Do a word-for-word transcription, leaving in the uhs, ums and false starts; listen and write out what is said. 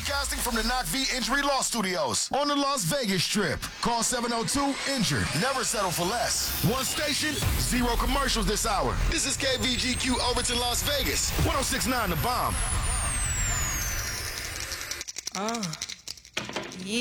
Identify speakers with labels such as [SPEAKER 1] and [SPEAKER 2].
[SPEAKER 1] Broadcasting from the Knock V Injury Law Studios on the Las Vegas Strip. Call seven oh two injured. Never settle for less. One station, zero commercials this hour. This is K V G Q Overton, Las Vegas. one oh six point nine The Bomb.
[SPEAKER 2] Uh, yeah.